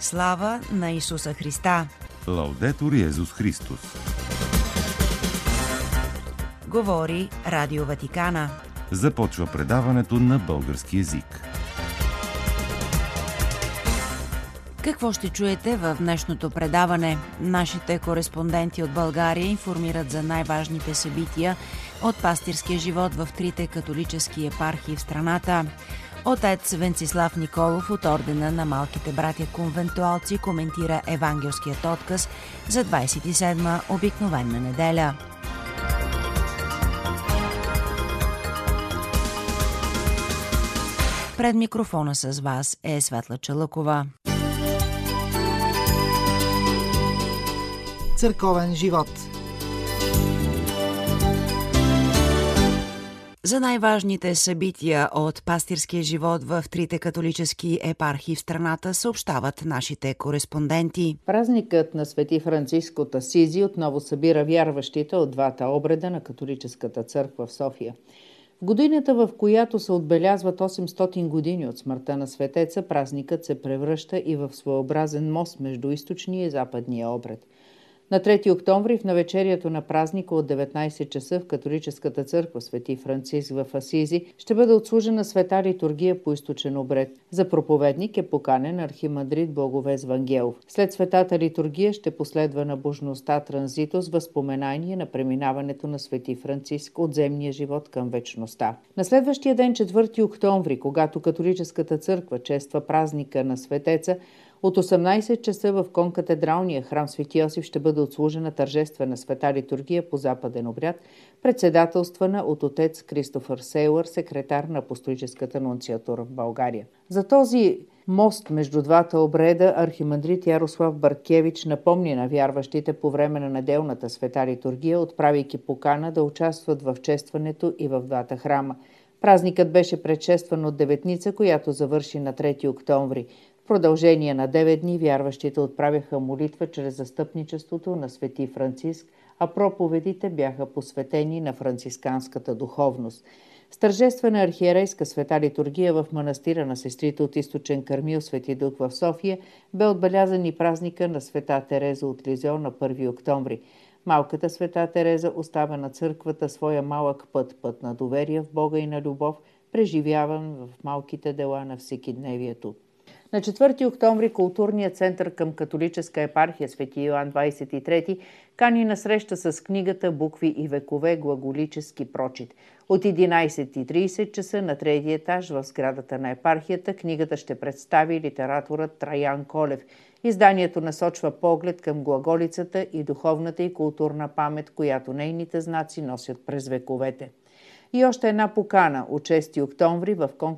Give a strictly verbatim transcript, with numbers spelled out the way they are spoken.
Слава на Исуса Христа! Лаудетур Йезус Христос! Говори Радио Ватикана. Започва предаването на български език. Какво ще чуете в днешното предаване? Нашите кореспонденти от България информират за най-важните събития от пастирския живот в трите католически епархии в страната. Отец Венцислав Николов от Ордена на малките братя конвентуалци коментира евангелският отказ за двадесет и седма обикновена неделя. Пред микрофона с вас е Светла Чалъкова. Църковен живот. За най-важните събития от пастирския живот в трите католически епархии в страната съобщават нашите кореспонденти. Празникът на Свети Франциск от Асизи отново събира вярващите от двата обреда на католическата църква в София. В годината, в която се отбелязват осемстотин години от смъртта на светеца, празникът се превръща и в своеобразен мост между източния и западния обред. На трети октомври в навечерието на празника от деветнадесет часа в католическата църква Свети Франциск в Асизи ще бъде отслужена света литургия по източен обред. За проповедник е поканен архимандрит Благовест Вангелов. След светата литургия ще последва набожността транзито с възпоменание на преминаването на Свети Франциск от земния живот към вечността. На следващия ден, четвърти октомври, когато католическата църква чества празника на светеца, от осемнадесет часа в конкатедралния храм Свети Йосиф ще бъде отслужена тържествена света литургия по западен обряд, председателствана от отец Кристофър Сейлър, секретар на апостолическата нунциатура в България. За този мост между двата обреда архимандрит Ярослав Барткевич напомни на вярващите по време на неделната света литургия, отправяйки покана да участват в честването и в двата храма. Празникът беше предшестван от деветница, която завърши на трети октомври. В продължение на девет дни вярващите отправяха молитва чрез застъпничеството на Свети Франциск, а проповедите бяха посветени на францисканската духовност. С тържествена архиерейска света литургия в манастира на сестрите от Източен Кърмил Свети Дух в София бе отбелязан и празника на света Тереза от Лизьо на първи октомври. Малката света Тереза оставя на църквата своя малък път, път на доверие в Бога и на любов, преживяван в малките дела на всекидневието. На четвърти октомври културният център към католическа епархия Свети Йоан двадесет и трети кани на среща с книгата «Букви и векове. Глаголически прочит». От единадесет и тридесет часа на третия етаж в сградата на епархията книгата ще представи литераторът Траян Колев. Изданието насочва поглед към глаголицата и духовната и културна памет, която нейните знаци носят през вековете. И още една покана от шести октомври в